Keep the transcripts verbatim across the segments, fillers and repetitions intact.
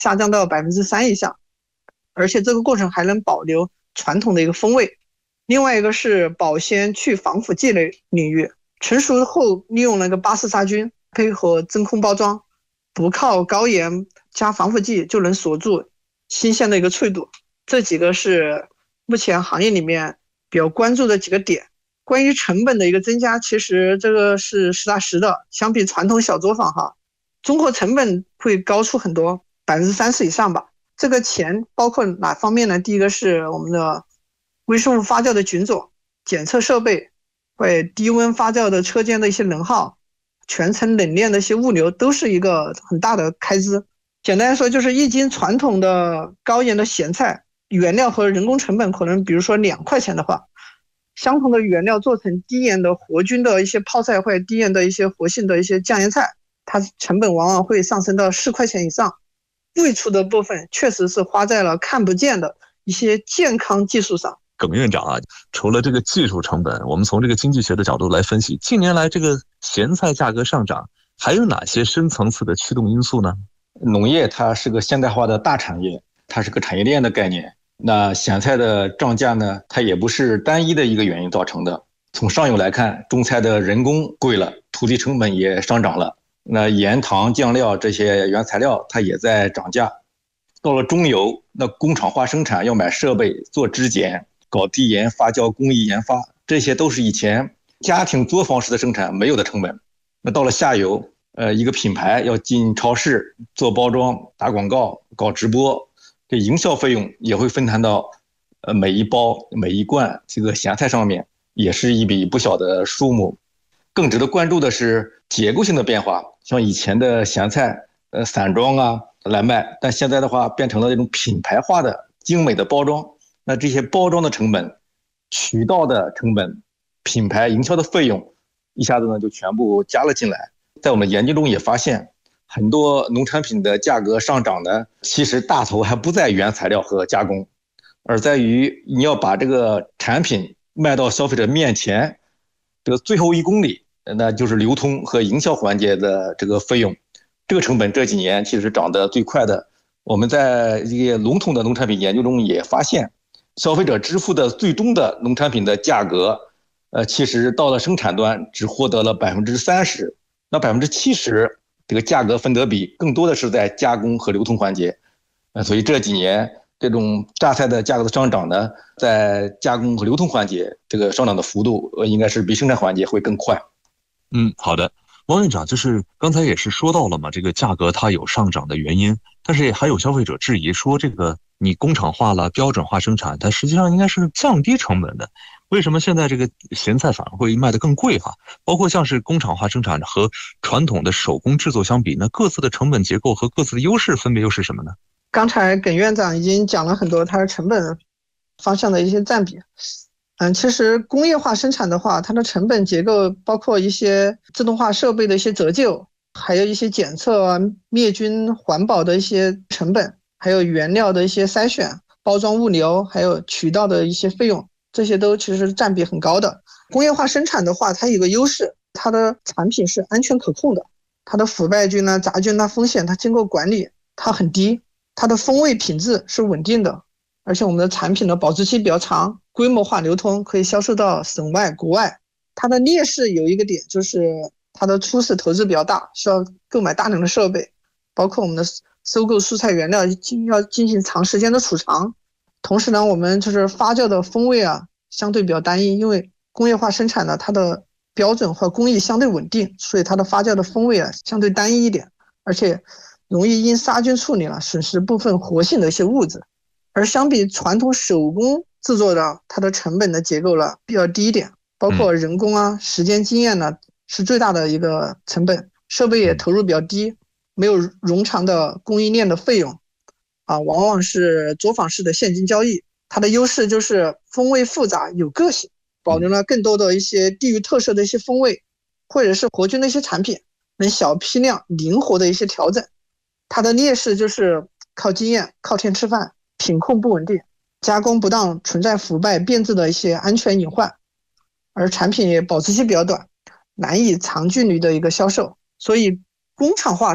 下降到百分之三以下，而且这个过程还能保留传统的一个风味。另外一个是保鲜去防腐剂类领域，成熟后利用那个巴氏杀菌，配合真空包装，不靠高盐加防腐剂就能锁住新鲜的一个脆度。这几个是目前行业里面比较关注的几个点。关于成本的一个增加，其实这个是实打实的，相比传统小作坊哈，中国成本会高出很多，百分之三十以上吧。这个钱包括哪方面呢？第一个是我们的微生物发酵的菌种、检测设备，会低温发酵的车间的一些能耗，全程冷链的一些物流，都是一个很大的开支。简单说，就是一斤传统的高盐的咸菜，原料和人工成本可能比如说两块钱的话，相同的原料做成低盐的活菌的一些泡菜，或者低盐的一些活性的一些酱盐菜，它成本往往会上升到四块钱以上。未出的部分确实是花在了看不见的一些健康技术上。 耿院长啊，除了这个技术成本，我们从这个经济学的角度来分析，近年来这个咸菜价格上涨，还有哪些深层次的驱动因素呢？ 农业它是个现代化的大产业，它是个产业链的概念。那咸菜的涨价呢，它也不是单一的一个原因造成的。从上游来看，种菜的人工贵了，土地成本也上涨了，那盐糖酱料这些原材料它也在涨价。到了中游，那工厂化生产要买设备做质检，搞低盐发酵工艺研发，这些都是以前家庭作坊式的生产没有的成本。那到了下游，呃，一个品牌要进超市做包装、打广告、搞直播，这营销费用也会分摊到呃每一包、每一罐这个咸菜上面，也是一笔不小的数目。更值得关注的是结构性的变化，像以前的咸菜，呃，散装啊来卖，但现在的话变成了这种品牌化的精美的包装。那这些包装的成本、渠道的成本、品牌营销的费用，一下子呢就全部加了进来。在我们研究中也发现，很多农产品的价格上涨呢，其实大头还不在原材料和加工，而在于你要把这个产品卖到消费者面前，这个最后一公里，那就是流通和营销环节的这个费用。这个成本这几年其实涨得最快的。我们在一些笼统的农产品研究中也发现，消费者支付的最终的农产品的价格，呃，其实到了生产端只获得了百分之三十，那百分之七十这个价格分得比更多的是在加工和流通环节。呃，所以这几年这种榨菜的价格的上涨呢，在加工和流通环节这个上涨的幅度，呃，应该是比生产环节会更快。 嗯，好的。王院长，就是刚才也是说到了嘛，这个价格它有上涨的原因，但是还有消费者质疑说，这个你工厂化了、标准化生产，它实际上应该是降低成本的。为什么现在这个咸菜反而会卖得更贵哈？包括像是工厂化生产和传统的手工制作相比，那各自的成本结构和各自的优势分别又是什么呢？ 刚才耿院长已经讲了很多它的成本方向的一些占比。嗯，其实工业化生产的话，它的成本结构包括一些自动化设备的一些折旧，还有一些检测啊、灭菌、环保的一些成本，还有原料的一些筛选、包装物流，还有渠道的一些费用，这些都其实占比很高的。工业化生产的话，它有个优势，它的产品是安全可控的，它的腐败菌啊、杂菌啊风险它经过管理，它很低，它的风味品质是稳定的，而且我们的产品的保质期比较长，规模化流通，可以销售到省外、国外。它的劣势有一个点，就是它的初始投资比较大，需要购买大量的设备，包括我们的收购蔬菜原料要进行长时间的储藏。同时呢，我们就是发酵的风味啊，相对比较单一，因为工业化生产呢，它的标准和工艺相对稳定，所以它的发酵的风味啊相对单一一点，而且容易因杀菌处理了损失部分活性的一些物质。而相比传统手工制作的，它的成本的结构了比较低一点，包括人工啊、时间经验呢是最大的一个成本，设备也投入比较低，没有冗长的供应链的费用啊，往往是作坊式的现金交易。它的优势就是风味复杂有个性，保留了更多的一些地域特色的一些风味，或者是活菌的一些产品，能小批量灵活的一些调整。它的劣势就是靠经验、靠天吃饭，品控不稳定，加工不当存在腐败变质的一些安全隐患，而产品也保质期比较短，难以长距离的一个销售。所以工厂化是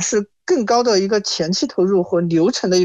更高的一个前期投入和流程的一